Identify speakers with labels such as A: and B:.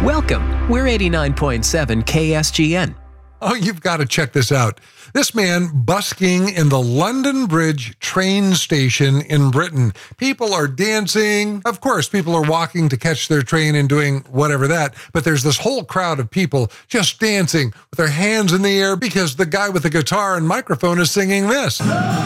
A: Welcome. We're 89.7 KSGN.
B: Oh, you've got to check this out. This man busking in the London Bridge train station in Britain. People are dancing. Of course, people are walking to catch their train and doing whatever that. But there's this whole crowd of people just dancing with their hands in the air because the guy with the guitar and microphone is singing this.